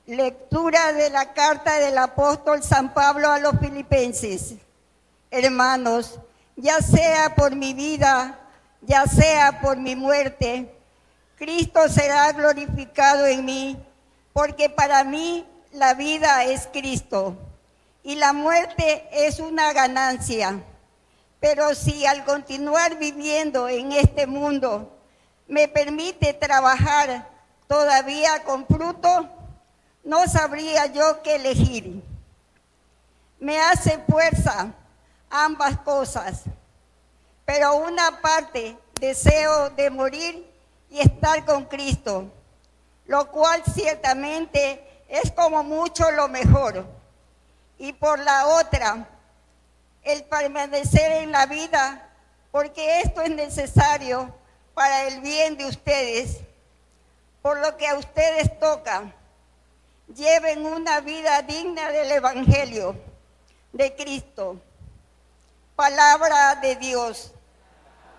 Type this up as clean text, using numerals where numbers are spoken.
Lectura de la carta del apóstol San Pablo a los Filipenses. Hermanos, ya sea por mi vida, ya sea por mi muerte, Cristo será glorificado en mí, porque para mí la vida es Cristo y la muerte es una ganancia. Pero si al continuar viviendo en este mundo me permite trabajar todavía con fruto, no sabría yo qué elegir. Me hace fuerza ambas cosas, pero una parte deseo de morir y estar con Cristo, lo cual ciertamente es como mucho lo mejor. Y por la otra, el permanecer en la vida, porque esto es necesario para el bien de ustedes, por lo que a ustedes toca. Lleven una vida digna del Evangelio de Cristo. Palabra de Dios.